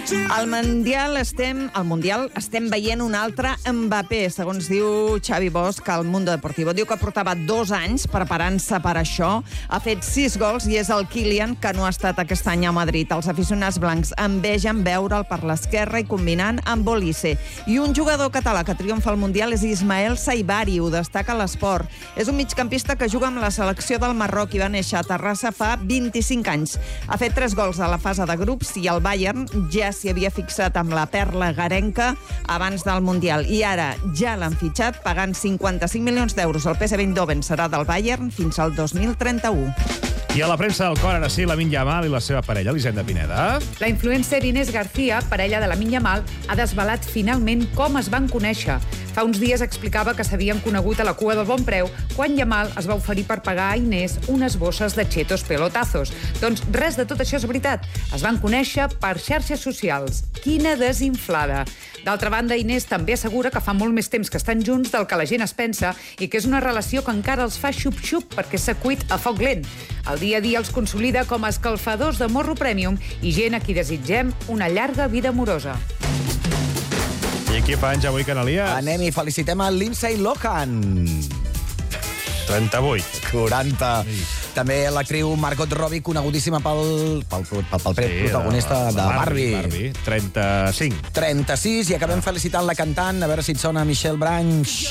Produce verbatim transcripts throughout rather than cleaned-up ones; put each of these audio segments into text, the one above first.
Al Mundial estem, al Mundial estem veient un altre Mbappé, segons diu Xavi Bosch al Mundo Deportivo. Diu que portava dos anys preparant-se per això. Ha fet sis gols i és el Kylian que no ha estat aquest any a Madrid. Els aficionats blancs envegen veure'l per l'esquerra i combinant amb Olise. I un jugador català que triomfa al Mundial és Ismael Saibari, ho destaca l'Esport. És un migcampista que juga amb la selecció del Marroc i va néixer a Terrassa fa vint-i-cinc anys. Ha fet tres gols a la fase de grups i el Bayern ja s'hi havia fixat amb la perla garenca abans del Mundial. I ara ja l'han fitxat pagant cinquanta-cinc milions d'euros. El P S V Eindhoven serà del Bayern fins al dos mil trenta-u. I a la premsa del cor, ara sí, Lamine Yamal i la seva parella, Elisenda Pineda. La influencer Inés García, parella de Lamine Yamal, ha desvelat finalment com es van conèixer. Fa uns dies explicava que s'havien conegut a la cua del Bon Preu quan Yamal es va oferir per pagar a Inés unes bosses de chetos pelotazos. Doncs res de tot això és veritat. Es van conèixer per xarxes socials. Quina desinflada! D'altra banda, Inés també assegura que fa molt més temps que estan junts del que la gent es pensa i que és una relació que encara els fa xup-xup perquè s'ha cuit a foc lent. El dia a dia els consolida com a escalfadors de morro premium i gent a qui desitgem una llarga vida amorosa. I aquí fa anys avui, Canalies? Anem i felicitem a Lindsay Lohan. trenta-vuit. quaranta. Sí. També l'actriu Margot Robbie, conegudíssima pel, pel, pel, pel sí, protagonista de, de, de Barbie. Barbie. trenta-cinc. trenta-sis, i acabem felicitant la cantant, a veure si et sona Michelle Branch.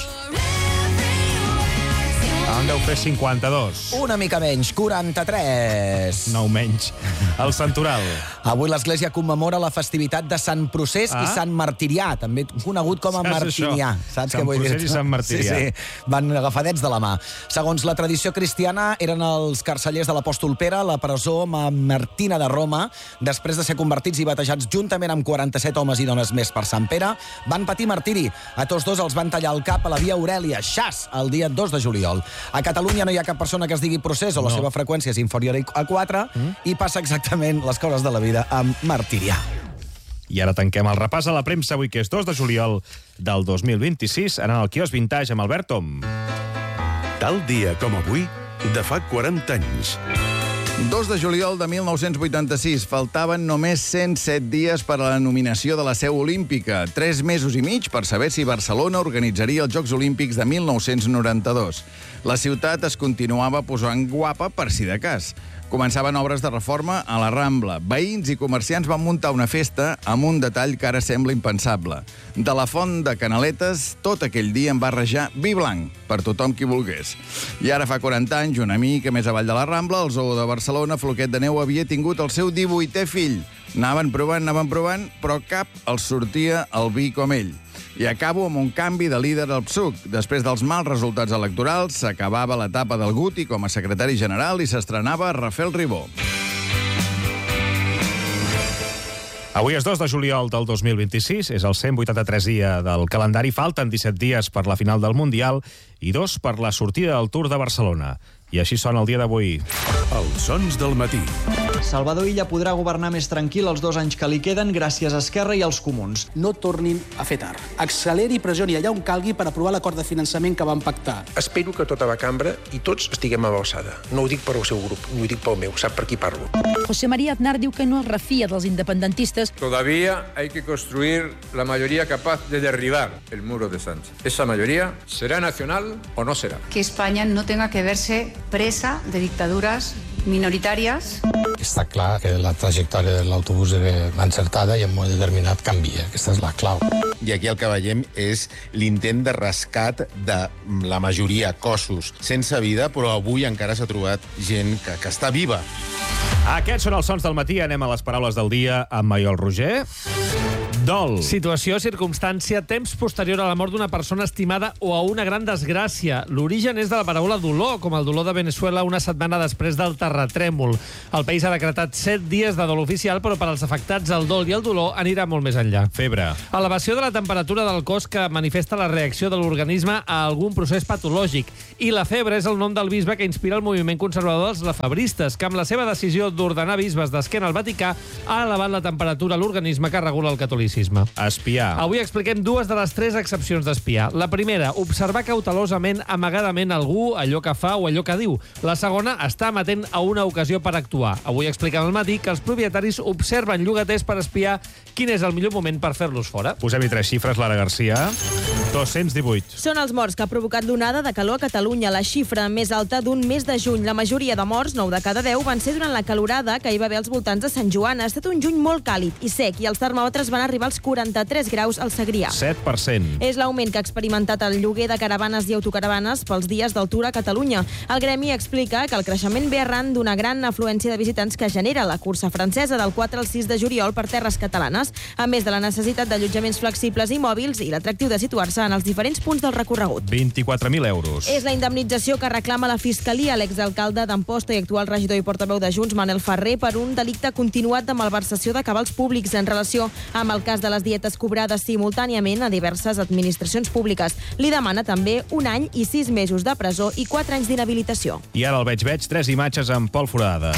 En deu fer cinquanta-dos. Una mica menys, quaranta-tres. Nou menys. El Santoral. Avui l'Església commemora la festivitat de Sant Procés ah? i Sant Martirià, també conegut com a Saps Martinià. Això? Saps Sant què vull dir? Procés i Sant Martirià. Sí, sí, van agafadets de la mà. Segons la tradició cristiana, eren els carcellers de l'apòstol Pere a la presó Martina de Roma. Després de ser convertits i batejats juntament amb quaranta-set homes i dones més per Sant Pere, van patir martiri. A tots dos els van tallar el cap a la via Aurèlia, Xas, el dia dos de juliol. A Catalunya no hi ha cap persona que es digui Procés o la no. seva freqüència és inferior a quatre mm. i passa exactament les coses de la vida amb Martirià. I ara tanquem el repàs a la premsa avui, que és dos de juliol del dos mil vint-i-sis, anant al quiosc Vintage amb Albert Tom. Tal dia com avui, de fa quaranta anys. dos de juliol de mil nou-cents vuitanta-sis. Faltaven només cent set dies per a la nominació de la seu olímpica. Tres mesos i mig per saber si Barcelona organitzaria els Jocs Olímpics de mil nou-cents noranta-dos. La ciutat es continuava posant guapa per si de cas. Començaven obres de reforma a la Rambla. Veïns i comerciants van muntar una festa amb un detall que ara sembla impensable. De la Font de Canaletes, tot aquell dia en va rajar vi blanc per tothom qui volgués. I ara fa quaranta anys, una mica més avall de la Rambla, el zoo de Barcelona, Floquet de Neu, havia tingut el seu divuitè fill. Anaven provant, anaven provant, però cap els sortia el vi com ell. I acabo amb un canvi de líder al P S U C. Després dels mals resultats electorals, s'acabava l'etapa del Guti com a secretari general i s'estrenava Rafael Ribó. Avui és dos de juliol del dos mil vint-i-sis, és el cent vuitanta-tres dia del calendari. Falten disset dies per la final del Mundial i dos per la sortida del Tour de Barcelona. I així sona el dia d'avui. Els sons del matí. Salvador Illa podrà governar més tranquil els dos anys que li queden gràcies a Esquerra i als Comuns. No tornin a fer tard. Acceleri i pressioni allà on calgui per aprovar l'acord de finançament que van pactar. Espero que tota la cambra i tots estiguem a l'alçada. No ho dic per al seu grup, ho dic pel meu, sap per qui parlo. José María Aznar diu que no es refia dels independentistes. Todavía hay que construir la mayoría capaz de derribar el muro de Sánchez. Esa mayoría será nacional o no será. Que España no tenga que verse presa de dictaduras minoritàries. Està clar que la trajectòria de l'autobús era encertada i en un moment determinat canvia. Aquesta és la clau. I aquí el que veiem és l'intent de rescat de la majoria cossos sense vida, però avui encara s'ha trobat gent que, que està viva. Aquests són els sons del matí. Anem a les paraules del dia amb Maiol Roger. Dol. Situació, circumstància, temps posterior a la mort d'una persona estimada o a una gran desgràcia. L'origen és de la paraula dolor, com el dolor de Venezuela una setmana després del terratrèmol. El país ha decretat set dies de dol oficial, però per als afectats el dol i el dolor anirà molt més enllà. Febre. Elevació de la temperatura del cos que manifesta la reacció de l'organisme a algun procés patològic. I la febre és el nom del bisbe que inspira el moviment conservador dels lefebristes, que amb la seva decisió d'ordenar bisbes d'esquena al Vaticà ha elevat la temperatura a l'organisme que regula el catolicisme. catolicisme. Espiar. Avui expliquem dues de les tres excepcions d'espiar. La primera, observar cautelosament, amagadament algú, allò que fa o allò que diu. La segona, estar amatent a una ocasió per actuar. Avui expliquem al matí que els propietaris observen llogaters per espiar quin és el millor moment per fer-los fora. Posem-hi tres xifres, Lara Garcia. dos-cents divuit. Són els morts que ha provocat l'onada de calor a Catalunya, la xifra més alta d'un mes de juny. La majoria de morts, nou de cada deu, van ser durant la calorada que hi va haver als voltants de Sant Joan. Ha estat un juny molt càlid i sec i els termòmetres van arribar als quaranta-tres graus al Segrià. set per cent. És l'augment que ha experimentat el lloguer de caravanes i autocaravanes pels dies del Tour a Catalunya. El gremi explica que el creixement ve arran d'una gran afluència de visitants que genera la cursa francesa del quatre al sis de juliol per terres catalanes, a més de la necessitat d'allotjaments flexibles i mòbils i l'atractiu de situar-se en els diferents punts del recorregut. vint-i-quatre mil euros. És la indemnització que reclama la Fiscalia a l'exalcalde d'Amposta i actual regidor i portaveu de Junts, Manel Ferrer, per un delicte continuat de malversació de cabals públics en relació amb el cas de les dietes cobrades simultàniament a diverses administracions públiques. Li demana també un any i sis mesos de presó i quatre anys d'inhabilitació. I ara el veig-veig, tres imatges amb Pol Foradada.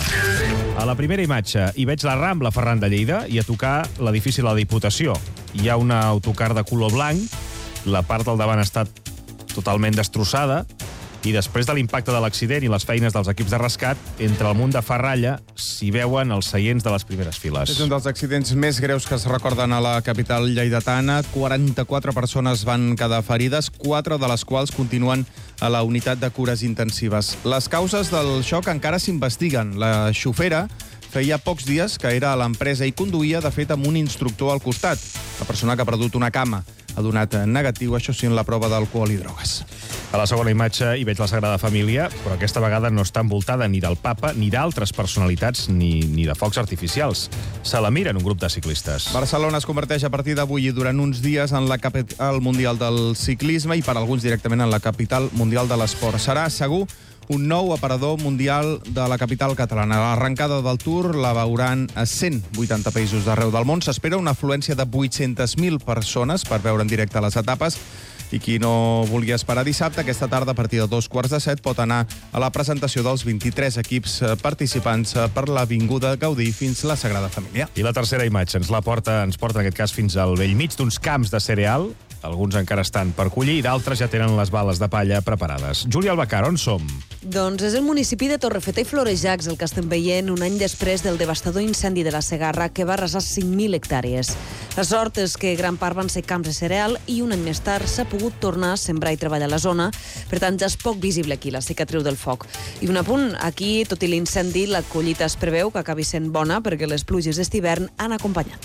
A la primera imatge hi veig la Rambla Ferran de Lleida i a tocar l'edifici de la Diputació. Hi ha una autocar de color blanc, la part del davant ha estat totalment destrossada i després de l'impacte de l'accident i les feines dels equips de rescat, entre el munt de ferralla s'hi veuen els seients de les primeres files. És un dels accidents més greus que es recorden a la capital lleidatana. quaranta-quatre persones van quedar ferides, quatre de les quals continuen a la unitat de cures intensives. Les causes del xoc encara s'investiguen. La xofera feia pocs dies que era a l'empresa i conduïa, de fet, amb un instructor al costat. La persona que ha perdut una cama ha donat negatiu, això sí, en la prova d'alcohol i drogues. A la segona imatge hi veig la Sagrada Família, però aquesta vegada no està envoltada ni del papa ni d'altres personalitats ni, ni de focs artificials. Se la miren un grup de ciclistes. Barcelona es converteix a partir d'avui i durant uns dies en la capital mundial del ciclisme i per alguns directament en la capital mundial de l'esport. Serà, segur, un nou aparador mundial de la capital catalana. L'arrencada del Tour la veuran a cent vuitanta països d'arreu del món. S'espera una afluència de vuit-centes mil persones per veure en directe les etapes. I qui no vulgui esperar dissabte, aquesta tarda, a partir de dos quarts de set, pot anar a la presentació dels vint-i-tres equips participants per l'Avinguda Gaudí fins la Sagrada Família. I la tercera imatge ens la porta, ens porta en aquest cas fins al bell mig d'uns camps de cereal. Alguns encara estan per collir i d'altres ja tenen les bales de palla preparades. Júlia Albacar, on som? Doncs és el municipi de Torrefeta i Florejacs el que estem veient un any després del devastador incendi de la Segarra que va arrasar cinc mil hectàrees. La sort és que gran part van ser camps de cereal i un any més tard s'ha pogut tornar a sembrar i treballar a la zona. Per tant, ja és poc visible aquí la cicatriu del foc. I un apunt, aquí, tot i l'incendi, la collita es preveu que acabi sent bona perquè les pluges d'estivern han acompanyat.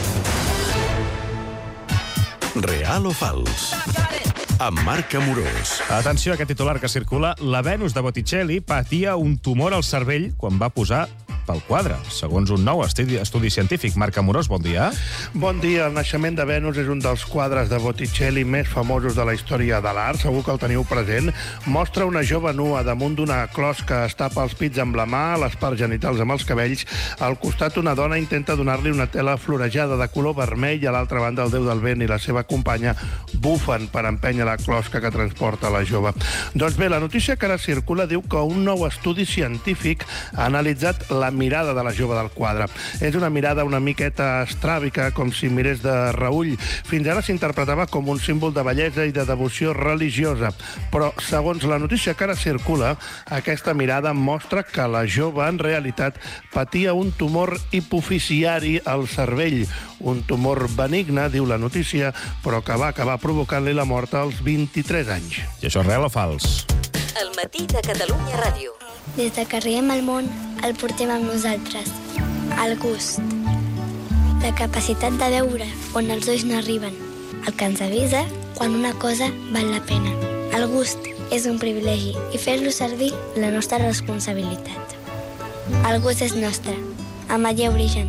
Real o fals? Amb Marc Amorós. Atenció a aquest titular que circula. La Venus de Botticelli patia un tumor al cervell quan va posar pel quadre, segons un nou estudi, estudi científic. Marc Amorós, bon dia. Bon dia. El naixement de Venus és un dels quadres de Botticelli més famosos de la història de l'art. Segur que el teniu present. Mostra una jove nua damunt d'una closca, es tapa els pits amb la mà, les parts genitals amb els cabells. Al costat, una dona intenta donar-li una tela florejada de color vermell i a l'altra banda el déu del vent i la seva companya bufen per empènyer la closca que transporta la jove. Doncs bé, la notícia que ara circula diu que un nou estudi científic ha analitzat la mirada de la jove del quadre. És una mirada una miqueta estràbica, com si mirés de reüll. Fins ara s'interpretava com un símbol de bellesa i de devoció religiosa. Però, segons la notícia que ara circula, aquesta mirada mostra que la jove, en realitat, patia un tumor hipoficiari al cervell. Un tumor benigne, diu la notícia, però que va acabar provocant-li la mort als vint-i-tres anys. I això és real o fals? El matí de Catalunya Ràdio. Des que arribem al món, el portem amb nosaltres. El gust. La capacitat de veure on els ulls no arriben. El que ens avisa quan una cosa val la pena. El gust és un privilegi i fer-lo servir la nostra responsabilitat. El gust és nostre. Amaia Origen.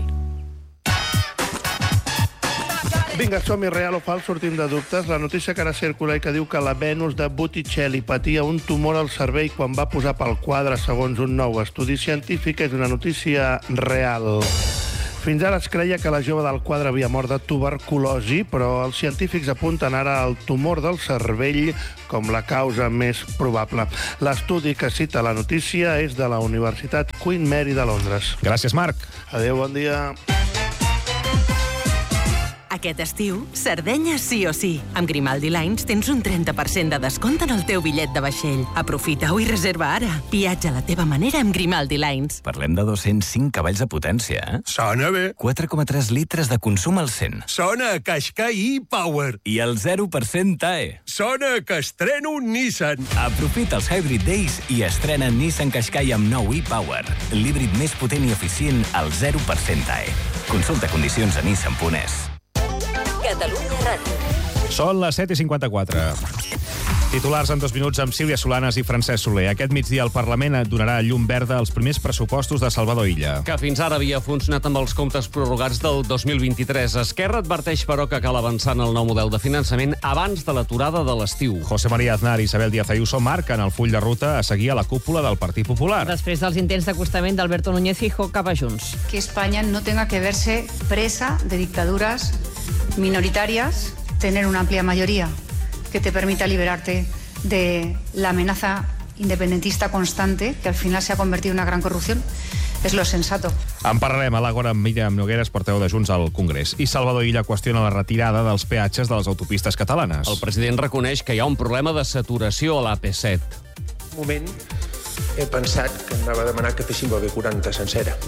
Vinga, som-hi, real o fals, sortim de dubtes. La notícia que ara circula i que diu que la Venus de Botticelli patia un tumor al cervell quan va posar pel quadre, segons un nou estudi científic, és una notícia real. Fins ara es creia que la jove del quadre havia mort de tuberculosi, però els científics apunten ara al tumor del cervell com la causa més probable. L'estudi que cita la notícia és de la Universitat Queen Mary de Londres. Gràcies, Marc. Adéu, bon dia. Aquest estiu, Sardenya sí o sí. Amb Grimaldi Lines tens un trenta per cent de descompte en el teu bitllet de vaixell. Aprofita-ho i reserva ara. Viatja a la teva manera amb Grimaldi Lines. Parlem de dos-cents cinc cavalls de potència, eh? Sona bé. quatre coma tres litres de consum al cent. Sona a Qashqai e-Power. I el zero per cent T A E. Sona que estreno un Nissan. Aprofita els Hybrid Days i estrena Nissan Qashqai amb nou e-Power. L'híbrid més potent i eficient al zero per cent T A E. Consulta condicions a nissan punt es. Catalunya Ràdio. Són les set i cinquanta-quatre. Titulars en dos minuts amb Sílvia Solanas i Francesc Soler. Aquest migdia el Parlament donarà llum verda als primers pressupostos de Salvador Illa. Que fins ara havia funcionat amb els comptes prorrogats del dos mil vint-i-tres. Esquerra adverteix, però, que cal avançar en el nou model de finançament abans de l'aturada de l'estiu. José María Aznar i Isabel Díaz Ayuso marquen el full de ruta a seguir a la cúpula del Partit Popular. Després dels intents d'acostament d'Alberto Núñez Feijóo cap a Junts. Que España no tenga que verse presa de dictaduras minoritarias, tener una amplia mayoría que te permita liberarte de la amenaza independentista constante que al final se ha convertido en una gran corrupción. És lo sensato. En parlarem a l'Àgora amb Míriam Nogueres, portaveu de Junts al Congrés. I Salvador Illa qüestiona la retirada dels peatges de les autopistes catalanes. El president reconeix que hi ha un problema de saturació a l'A P set. Un moment he pensat que anava a demanar que féssim la B quaranta sencera.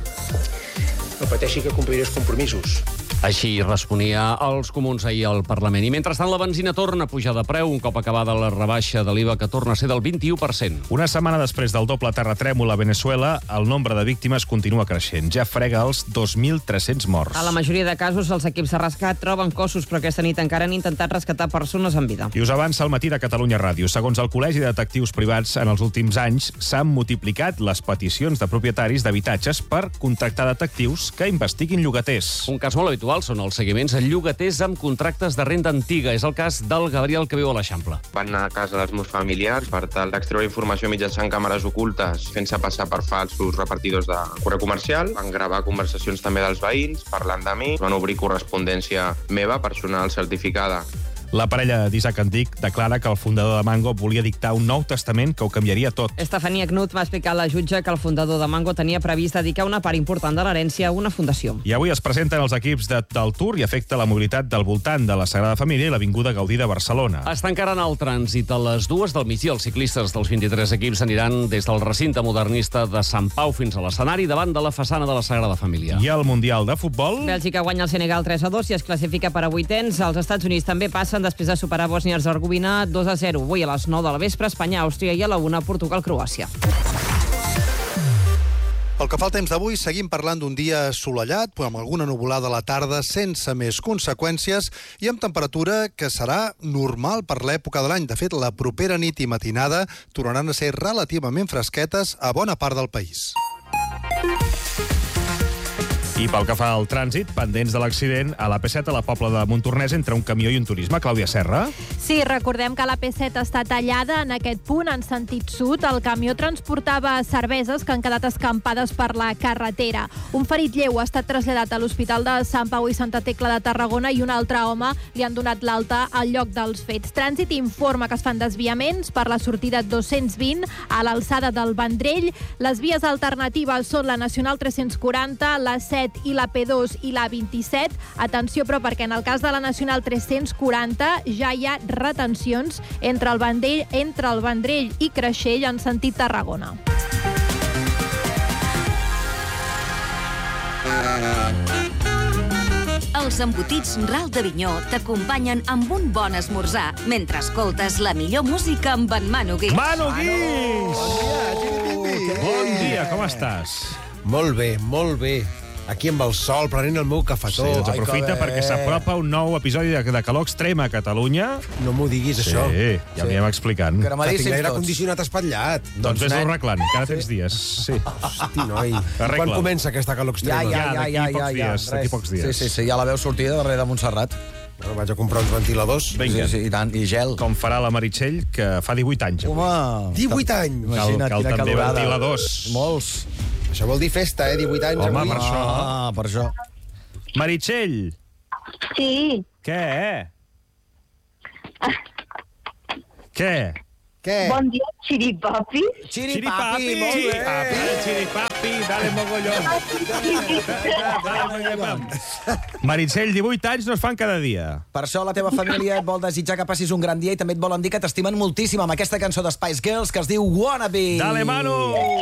No pateixi que compliré els compromisos. Així responia als comuns ahir al Parlament. I mentrestant la benzina torna a pujar de preu un cop acabada la rebaixa de l'I V A, que torna a ser del vint-i-u per cent. Una setmana després del doble terratrèmol a Venezuela, el nombre de víctimes continua creixent. Ja frega els dos mil tres-cents morts. A la majoria de casos, els equips de rescat troben cossos, però aquesta nit encara han intentat rescatar persones en vida. I us avança el matí de Catalunya Ràdio. Segons el Col·legi de Detectius Privats, en els últims anys s'han multiplicat les peticions de propietaris d'habitatges per contractar detectius que investiguin llogaters. Un cas molt habitual són els seguiments a llogaters amb contractes de renda antiga. És el cas del Gabriel, que viu a l'Eixample. Van anar a casa dels meus familiars per tal d'extreure informació mitjançant càmeres ocultes, fent-se passar per falsos repartidors de correu comercial. Van gravar conversacions també dels veïns, parlant de mi. Van obrir correspondència meva, personal certificada. La parella d'Isaac Andic declara que el fundador de Mango volia dictar un nou testament que ho canviaria tot. Estefania Knut va explicar a la jutge que el fundador de Mango tenia previst dedicar una part important de l'herència a una fundació. I avui es presenten els equips de, del Tour i afecta la mobilitat del voltant de la Sagrada Família i l'Avinguda Gaudí de Barcelona. Es tancaran el trànsit a les dues del migdia. Els ciclistes dels vint-i-tres equips aniran des del recinte modernista de Sant Pau fins a l'escenari davant de la façana de la Sagrada Família. I el Mundial de Futbol... Bèlgica guanya el Senegal tres a dos i es classifica per a vuitens. Els Estats Units també passen després de superar Bòsnia i Hercegovina dos a zero. Avui a les nou de la vespre, Espanya, Àustria i a la una, Portugal, Croàcia. Pel que fa al temps d'avui, seguim parlant d'un dia assolellat, amb alguna nuvolada a la tarda, sense més conseqüències, i amb temperatura que serà normal per l'època de l'any. De fet, la propera nit i matinada tornaran a ser relativament fresquetes a bona part del país. I pel que fa al trànsit, pendents de l'accident a l'A P set a la Pobla de Montornès entre un camió i un turisme. Clàudia Serra? Sí, recordem que l'A P set està tallada en aquest punt, en sentit sud. El camió transportava cerveses que han quedat escampades per la carretera. Un ferit lleu ha estat traslladat a l'Hospital de Sant Pau i Santa Tecla de Tarragona i un altre home li han donat l'alta al lloc dels fets. Trànsit informa que es fan desviaments per la sortida dos-cents vint a l'alçada del Vendrell. Les vies alternatives són la Nacional tres-cents quaranta, la set i la P dos i la vint-i-set. Atenció, però, perquè en el cas de la Nacional tres-cents quaranta ja hi ha retencions entre el Vendrell, entre el Vendrell i Creixell en sentit Tarragona. Els embotits Ral d'Avinyó t'acompanyen amb un bon esmorzar mentre escoltes la millor música amb en Manu Guix. Manu Guix! Bon dia, com estàs? Molt bé, molt bé. Aquí amb el sol, prenent el meu cafetó. Sí, doncs aprofita perquè s'apropa un nou episodi de, de calor extrem a Catalunya. No m'ho diguis, sí, això. Sí, ja m'hi hem explicant. Que tinc l'aire condicionat espatllat. Doncs vés-lo arreglant, encara tens dies. Sí. Hosti, noi. Quan comença aquesta calor extrema? Ja, ja, ja, ja, ja. D'aquí pocs dies. Sí, sí, sí, ja la veu sortida darrere de Montserrat. Bueno, vaig a comprar uns ventiladors. Vinga. Sí, sí, i tant, i gel. Com farà la Meritxell, que fa divuit anys. Home! divuit anys! Cal, cal també ventiladors. Molts. Això vol dir festa, eh? divuit anys. Home, avui. per això. Ah, per això. Meritxell! Sí. Què? Què? Què? Bon dia, xiripapi. Xiripapi, molt bé. Xiripapi, xiripapi. papi, dale mogollón. Dale, dale, Meritxell, divuit anys no es fan cada dia. Per això la teva família et vol desitjar que passis un gran dia i també et volen dir que t'estimen moltíssim amb aquesta cançó de Spice Girls que es diu Wannabe. Dale, Manu!